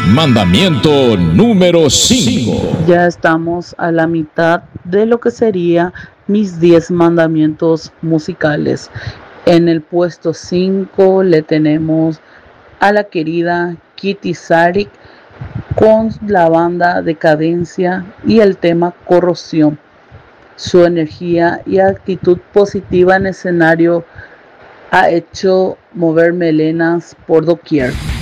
Mandamiento número 5. Ya estamos a la mitad de lo que sería mis 10 mandamientos musicales. En el puesto 5 le tenemos a la querida Kitty Sarik con la banda Decadencia y el tema Corrosión. Su energía y actitud positiva en escenario ha hecho mover melenas por doquier.